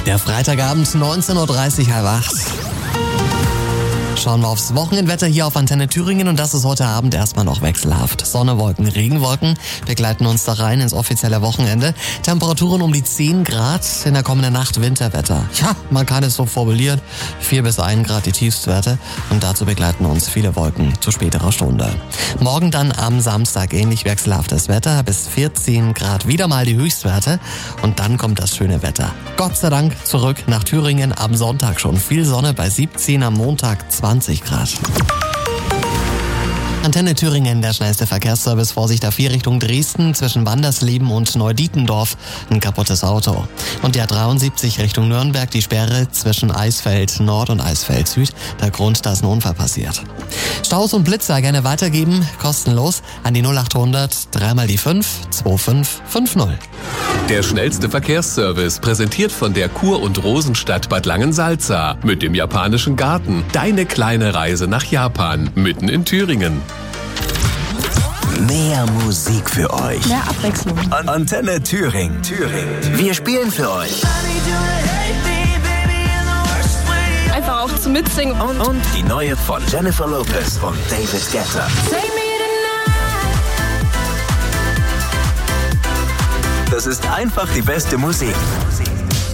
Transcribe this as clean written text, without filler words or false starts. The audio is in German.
Der Freitagabend, 19.30 Uhr, halb acht. Schauen wir aufs Wochenendwetter hier auf Antenne Thüringen und das ist heute Abend erstmal noch wechselhaft. Sonne, Wolken, Regenwolken begleiten uns da rein ins offizielle Wochenende. Temperaturen um die 10 Grad, in der kommenden Nacht Winterwetter. Ja, man kann es so formulieren. 4 bis 1 Grad die Tiefstwerte und dazu begleiten uns viele Wolken zu späterer Stunde. Morgen dann am Samstag ähnlich wechselhaftes Wetter, bis 14 Grad wieder mal die Höchstwerte und dann kommt das schöne Wetter. Gott sei Dank zurück nach Thüringen, am Sonntag schon viel Sonne bei 17, am Montag 20 Grad. Antenne Thüringen, der schnellste Verkehrsservice. Vorsicht A4 Richtung Dresden zwischen Wandersleben und Neudietendorf. Ein kaputtes Auto. Und der 73 Richtung Nürnberg, die Sperre zwischen Eisfeld Nord und Eisfeld Süd. Der Grund, da ist ein Unfall passiert. Staus und Blitzer gerne weitergeben, kostenlos an die 0800 3 mal die 5 2550. Der schnellste Verkehrsservice, präsentiert von der Kur- und Rosenstadt Bad Langensalza. Mit dem japanischen Garten. Deine kleine Reise nach Japan, mitten in Thüringen. Mehr Musik für euch. Mehr Abwechslung. Antenne Thüringen. Wir spielen für euch. Einfach auch zum Mitsingen. Und die neue von Jennifer Lopez und David Guetta. Das ist einfach die beste Musik.